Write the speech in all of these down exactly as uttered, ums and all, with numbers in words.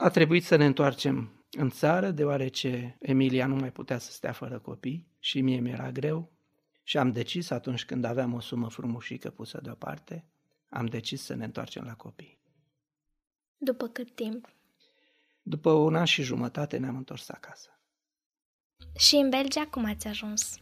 A trebuit să ne întoarcem în țară, deoarece Emilia nu mai putea să stea fără copii și mie mi-era greu și am decis, atunci când aveam o sumă frumușică pusă deoparte, am decis să ne întoarcem la copii. După cât timp? După un an și jumătate ne-am întors acasă. Și în Belgia cum ați ajuns?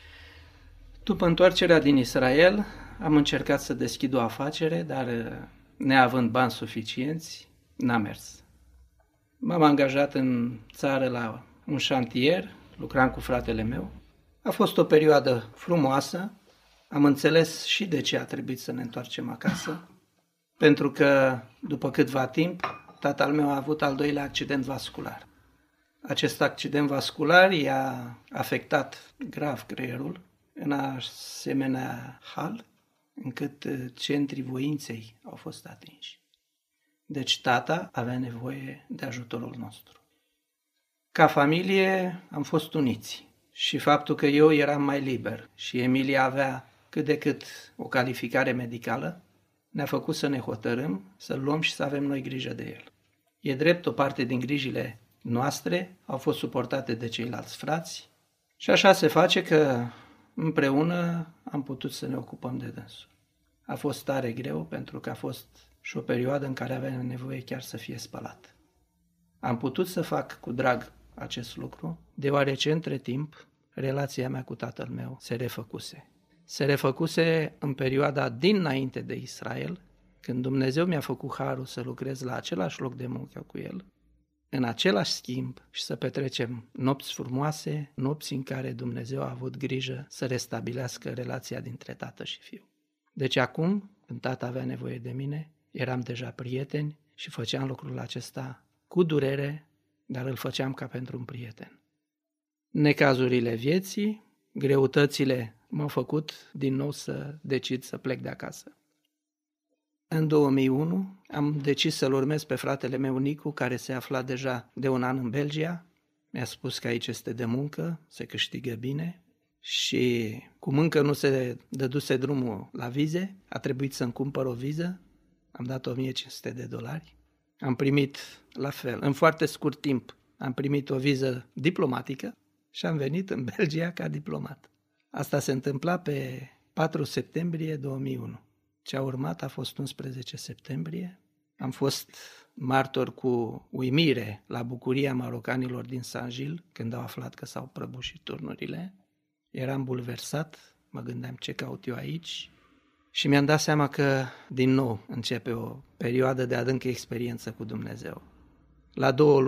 După întoarcerea din Israel, am încercat să deschid o afacere, dar neavând bani suficienți, n-a mers. M-am angajat în țară la un șantier, lucram cu fratele meu. A fost o perioadă frumoasă, am înțeles și de ce a trebuit să ne întoarcem acasă, pentru că după câtva timp, tatăl meu a avut al doilea accident vascular. Acest accident vascular i-a afectat grav creierul, în asemenea hal, încât centrii voinței au fost atinși. Deci tata avea nevoie de ajutorul nostru. Ca familie am fost uniți și faptul că eu eram mai liber și Emilia avea cât de cât o calificare medicală, ne-a făcut să ne hotărâm, să-l luăm și să avem noi grijă de el. E drept, o parte din grijile noastre au fost suportate de ceilalți frați și așa se face că împreună am putut să ne ocupăm de dânsul. A fost tare greu pentru că a fost și o perioadă în care aveam nevoie chiar să fie spălat. Am putut să fac cu drag acest lucru, deoarece între timp relația mea cu tatăl meu se refăcuse. Se refăcuse în perioada dinainte de Israel, când Dumnezeu mi-a făcut harul să lucrez la același loc de muncă cu el, în același schimb și să petrecem nopți frumoase, nopți în care Dumnezeu a avut grijă să restabilească relația dintre tată și fiu. Deci acum, când tata avea nevoie de mine, eram deja prieteni și făceam lucrul acesta cu durere, dar îl făceam ca pentru un prieten. Necazurile vieții, greutățile m-au făcut din nou să decid să plec de acasă. În două mii unu am decis să-l urmez pe fratele meu Nicu, care se afla deja de un an în Belgia. Mi-a spus că aici este de muncă, se câștigă bine și cum încă nu se dăduse drumul la vize, a trebuit să-mi cumpăr o viză. Am dat o mie cinci sute de dolari. Am primit la fel, în foarte scurt timp, am primit o viză diplomatică și am venit în Belgia ca diplomat. Asta se întâmpla pe patru septembrie două mii unu. Ce a urmat a fost unsprezece septembrie. Am fost martor cu uimire la bucuria marocanilor din Saint-Gilles când au aflat că s-au prăbușit turnurile. Eram bulversat, mă gândeam ce caut eu aici și mi-am dat seama că din nou începe o perioadă de adâncă experiență cu Dumnezeu. La două